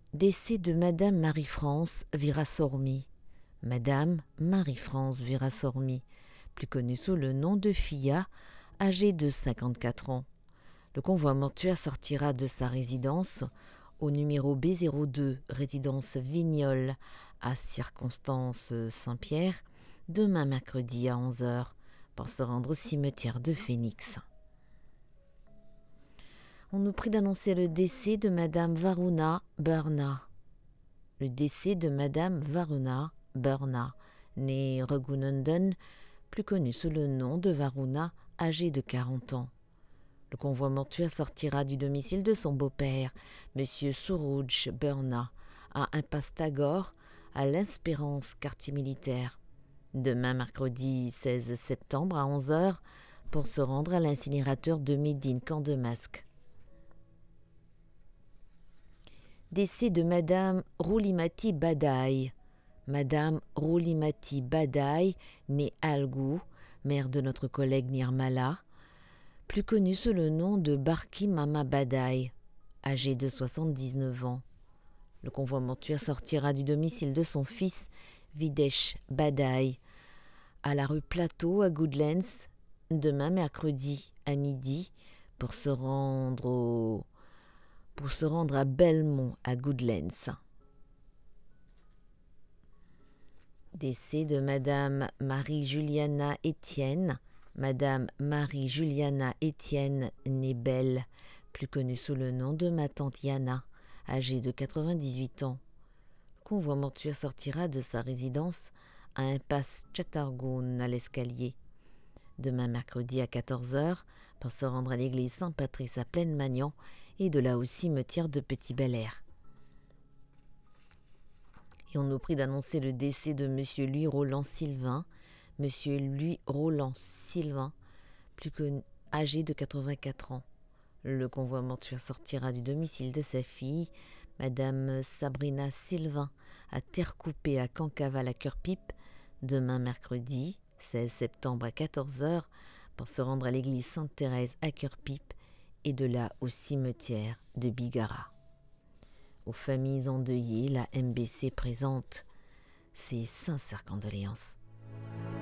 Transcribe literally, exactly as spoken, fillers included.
Décès de Madame Marie-France Virassormi. Madame Marie-France Virassormi, plus connue sous le nom de Fia, âgée de cinquante-quatre ans. Le convoi mortuaire sortira de sa résidence au numéro B zéro deux, résidence Vignolles, à Circonstance Saint-Pierre, demain mercredi à onze heures, pour se rendre au cimetière de Phoenix. On nous prie d'annoncer le décès de Madame Varuna Burna. Le décès de Madame Varuna Burna, née Raghuనందన్, plus connue sous le nom de Varuna, âgée de quarante ans. Le convoi mortuaire sortira du domicile de son beau-père, M. Suruj Burna, à Impasse Tagore, à l'Espérance, quartier militaire, demain mercredi seize septembre à onze heures, pour se rendre à l'incinérateur de Médine, Camp de Masque. Décès de Madame Roulimati Badaï. Madame Roulimati Badaï, née Algou, mère de notre collègue Nirmala, plus connue sous le nom de Barki Mama Badaï, âgée de soixante-dix-neuf ans. Le convoi mortuaire sortira du domicile de son fils Videsh Badaï, à la rue Plateau à Goodlands, demain mercredi à midi, pour se rendre au pour se rendre à Belmont, à Goodlands. Décès de Madame Marie-Juliana Étienne. Madame Marie-Juliana Étienne, née Belle, plus connue sous le nom de ma tante Yana, âgée de quatre-vingt-dix-huit ans. Le convoi mortuaire sortira de sa résidence à Impasse Chatargoun, à l'Escalier, demain mercredi à quatorze heures, pour se rendre à l'église Saint-Patrice à Plaine-Magnan et de là au cimetière de Petit-Bel-Air. Et on nous prie d'annoncer le décès de Monsieur Louis Roland Sylvain. Monsieur Louis Roland Sylvain, plus connu, âgé de quatre-vingt-quatre ans. Le convoi mortuaire sortira du domicile de sa fille, Madame Sabrina Sylvain, à Terre-Coupée à Cancale à Cœur-Pipe, demain mercredi seize septembre à quatorze heures, pour se rendre à l'église Sainte-Thérèse à Cœur-Pipe et de là au cimetière de Bigara. Aux familles endeuillées, la M B C présente ses sincères condoléances.